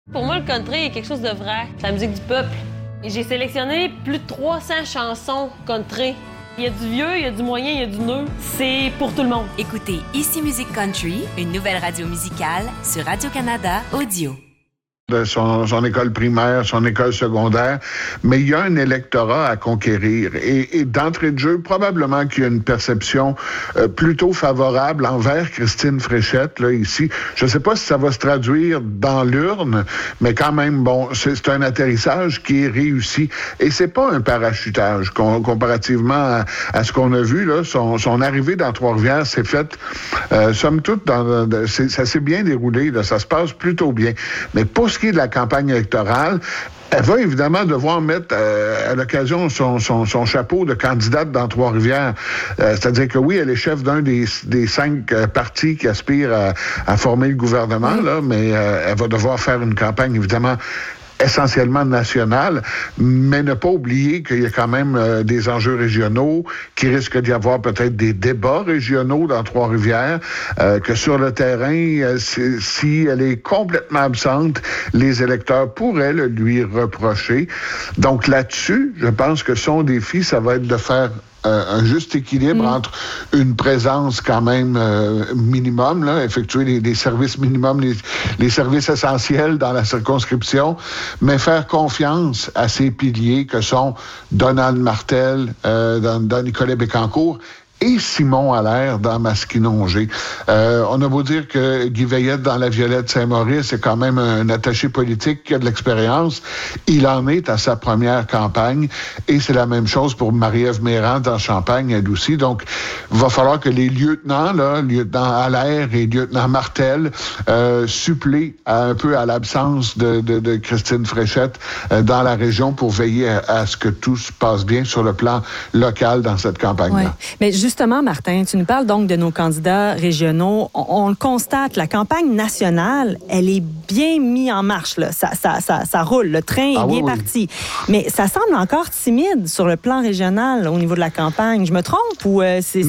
Pour moi, le country est quelque chose de vrai. C'est la musique du peuple. Et j'ai sélectionné plus de 300 chansons country. Il y a du vieux, il y a du moyen, il y a du neuf. C'est pour tout le monde. Écoutez Ici Musique Country, une nouvelle radio musicale sur Radio-Canada Audio. De son école primaire, son école secondaire, mais il y a un électorat à conquérir. Et d'entrée de jeu, probablement qu'il y a une perception plutôt favorable envers Christine Fréchette, là, ici. Je ne sais pas si ça va se traduire dans l'urne, mais quand même, bon, c'est un atterrissage qui est réussi. Et c'est pas un parachutage, comparativement à ce qu'on a vu, là. Son arrivée dans Trois-Rivières s'est faite, somme toute, ça s'est bien déroulé, là. Ça se passe plutôt bien. Mais pour ce qui est de la campagne électorale, elle va évidemment devoir mettre à l'occasion son chapeau de candidate dans Trois-Rivières. C'est-à-dire que oui, elle est chef d'un des 5 partis qui aspirent à former le gouvernement, là, mais elle va devoir faire une campagne évidemment essentiellement nationale, mais ne pas oublier qu'il y a quand même des enjeux régionaux, qu'il risque d'y avoir peut-être des débats régionaux dans Trois-Rivières, que sur le terrain, si elle est complètement absente, les électeurs pourraient le lui reprocher. Donc là-dessus, je pense que son défi, ça va être de faire un juste équilibre entre une présence quand même minimum, là, effectuer les services minimums, les services essentiels dans la circonscription, mais faire confiance à ces piliers que sont Donald Martel, dans Nicolas Bécancour, et Simon Allaire dans Masquinongé. On a beau dire que Guy Veillette dans La Violette Saint-Maurice est quand même un attaché politique qui a de l'expérience. Il en est à sa première campagne et c'est la même chose pour Marie-Ève Mérand dans Champagne, elle aussi. Donc, il va falloir que les lieutenants, là, lieutenant Allaire et lieutenant Martel, suppléent un peu à l'absence de Christine Fréchette dans la région pour veiller à ce que tout se passe bien sur le plan local dans cette campagne-là. Ouais. Mais justement, Martin, tu nous parles donc de nos candidats régionaux. On le constate, la campagne nationale, elle est bien mise en marche, là. Ça roule, le train est bien parti. Mais ça semble encore timide sur le plan régional au niveau de la campagne. Je me trompe ou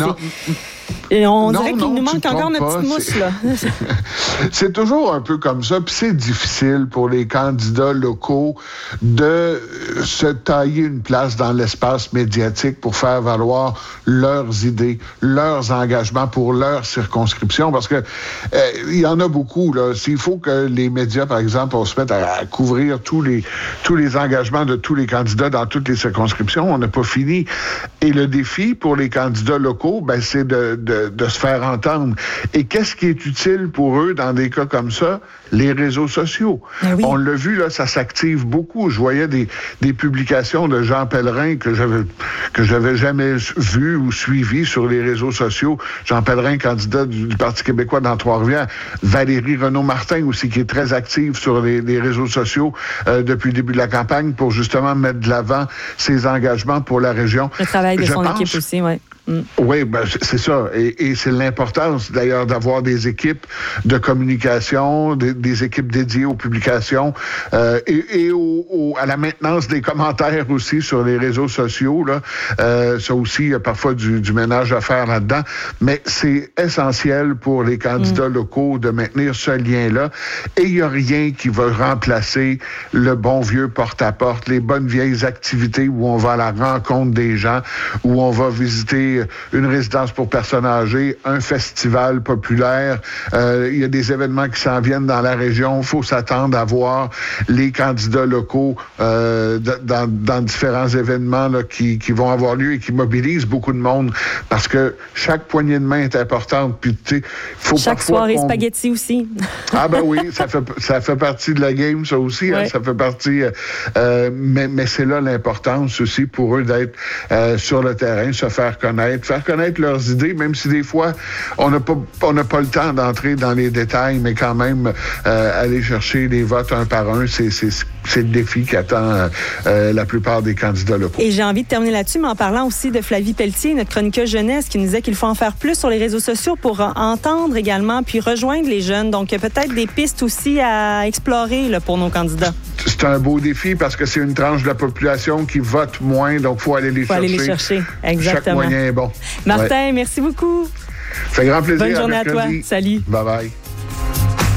on dirait qu'il nous manque encore notre petite mousse, là. C'est toujours un peu comme ça, puis c'est difficile pour les candidats locaux de se tailler une place dans l'espace médiatique pour faire valoir leurs idées, leurs engagements pour leur circonscription, parce que il y en a beaucoup, là. S'il faut que les médias, par exemple, on se mette à couvrir tous les engagements de tous les candidats dans toutes les circonscriptions, on n'a pas fini. Et le défi pour les candidats locaux, ben, c'est de se faire entendre. Et qu'est-ce qui est utile pour eux dans des cas comme ça? Les réseaux sociaux. Oui. On l'a vu, là, ça s'active beaucoup. Je voyais des publications de Jean Pellerin que j'avais jamais vu ou suivi sur les réseaux sociaux. Jean Pellerin, candidat du Parti québécois dans Trois-Rivières. Valérie Renaud-Martin aussi, qui est très active sur les réseaux sociaux depuis le début de la campagne pour justement mettre de l'avant ses engagements pour la région. Le travail de son équipe aussi, oui. Oui, ben, c'est ça. Et c'est l'importance, d'ailleurs, d'avoir des équipes de communication, des équipes dédiées aux publications et à la maintenance des commentaires aussi sur les réseaux sociaux. Là. Ça aussi, il y a parfois du ménage à faire là-dedans. Mais c'est essentiel pour les candidats locaux de maintenir ce lien-là. Et il n'y a rien qui va remplacer le bon vieux porte-à-porte, les bonnes vieilles activités où on va à la rencontre des gens, où on va visiter une résidence pour personnes âgées, un festival populaire. Il y a des événements qui s'en viennent dans la région. Il faut s'attendre à voir les candidats locaux dans différents événements là, qui vont avoir lieu et qui mobilisent beaucoup de monde parce que chaque poignée de main est importante. Puis, tu sais, faut chaque soirée spaghetti aussi. Ah ben oui, ça fait partie de la game, ça aussi. Ouais. Hein, ça fait partie... mais c'est là l'importance aussi pour eux d'être sur le terrain, se faire connaître leurs idées, même si des fois, on n'a pas le temps d'entrer dans les détails, mais quand même, aller chercher les votes un par un, c'est le défi qui attend la plupart des candidats locaux. Et j'ai envie de terminer là-dessus, mais en parlant aussi de Flavie Pelletier, notre chroniqueuse jeunesse, qui nous disait qu'il faut en faire plus sur les réseaux sociaux pour entendre également, puis rejoindre les jeunes. Donc, peut-être des pistes aussi à explorer là, pour nos candidats. C'est un beau défi parce que c'est une tranche de la population qui vote moins, donc il faut aller les chercher. Exactement. Chaque moyen est bon. Martin, merci beaucoup. Ça fait grand plaisir. Bonne journée à toi. Salut. Bye-bye.